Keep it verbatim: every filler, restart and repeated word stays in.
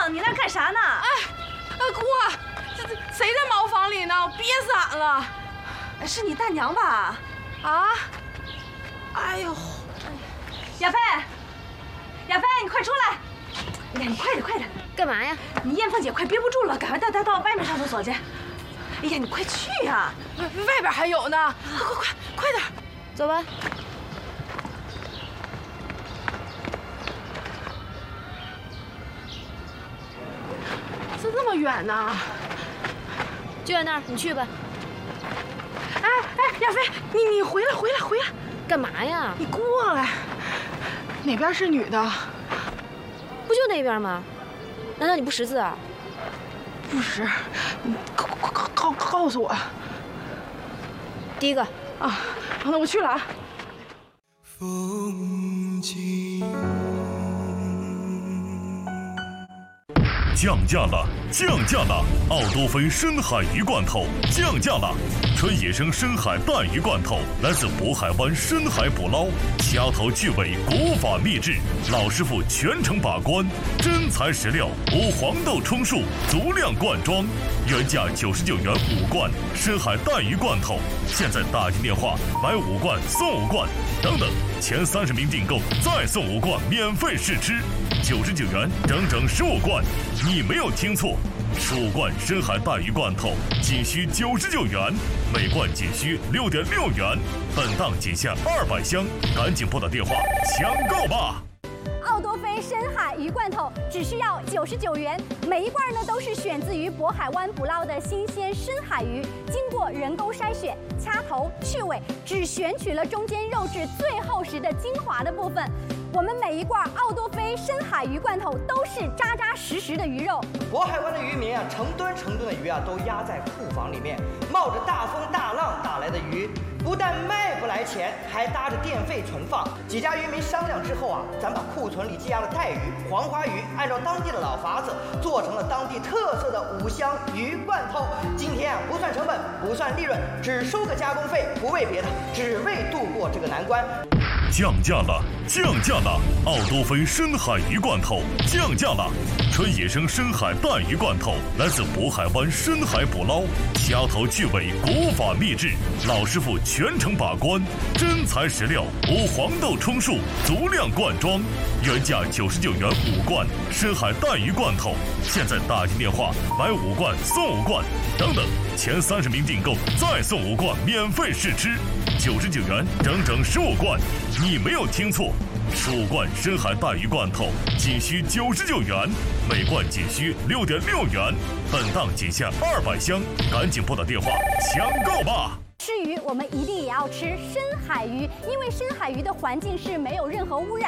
娘，你那干啥呢？ 哎，呃，姑，这这谁在茅房里呢？我憋死俺了。 是你大娘吧？ 啊？哎呦， 亚飞，亚飞，你快出来！哎呀，你快点，快点！ 干嘛呀？ 你艳凤姐快憋不住了，赶快带她到外面上厕所去。哎呀，你快去呀！ 外外边还有呢，快快快快点！ 走吧。 这这么远呢？ 就在那儿，你去吧。 哎哎，亚飞，你你回来回来回来！ 干嘛呀？ 你过来。哪边是女的？ 不就那边吗？难道你不识字啊？ 不识，你告告告告告诉我。 第一个啊，好，那我去了啊。 风景。 降价了，降价了！奥多菲深海鱼罐头降价了，纯野生深海带鱼罐头，来自渤海湾深海捕捞，掐头去尾，古法秘制，老师傅全程把关，真材实料，无黄豆充数，足量灌装，原价九十九元五罐深海带鱼罐头，现在打进电话买五罐送五罐，等等，前三十名订购再送五罐免费试吃，九十九元整整十五罐。你没有听错，十五罐深海带鱼罐头仅需九十九元，每罐仅需六点六元，本档仅限二百箱，赶紧拨打电话抢购吧！ 奥多菲深海鱼罐头只需要九十九元，每一罐呢都是选自于渤海湾捕捞的新鲜深海鱼，经过人工筛选、掐头去尾，只选取了中间肉质最厚实的精华的部分。我们每一罐奥多菲深海鱼罐头都是扎扎实实的鱼肉。 渤海湾的渔民啊，成吨成吨的鱼啊都压在库房里面，冒着大风大浪打来的鱼，不但卖不来钱，还搭着电费存放。几家渔民商量之后啊，咱把库存里积压的带鱼、黄花鱼，按照当地的老法子，做成了当地特色的五香鱼罐头。今天啊，不算成本，不算利润，只收个加工费，不为别的，只为度过这个难关。 降价了，降价了！奥多菲深海鱼罐头降价了，纯野生深海带鱼罐头，来自渤海湾深海捕捞，掐头去尾，古法秘制，老师傅全程把关，真材实料，无黄豆充数，足量灌装，原价九十九元五罐深海带鱼罐头，现在打进电话买五罐送五罐，等等，前三十名订购再送五罐免费试吃，九十九元整整十五罐。你没有听错，十五罐深海带鱼罐头仅需九十九元，每罐仅需六点六元，本档仅限二百箱，赶紧拨打电话抢购吧！ 吃鱼，我们一定也要吃深海鱼，因为深海鱼的环境是没有任何污染。